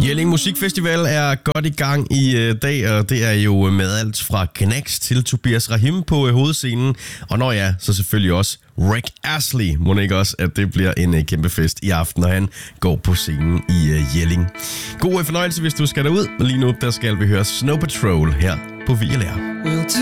Jelling Musikfestival er godt i gang i dag, og det er jo med alt fra Knax til Tobias Rahim på hovedscenen. Og når ja, så selvfølgelig også Rick Astley. Må ikke også, at det bliver en kæmpe fest i aften, når han går på scenen i Jelling. God fornøjelse, hvis du skal derud. Lige nu, der skal vi høre Snow Patrol her på VLR.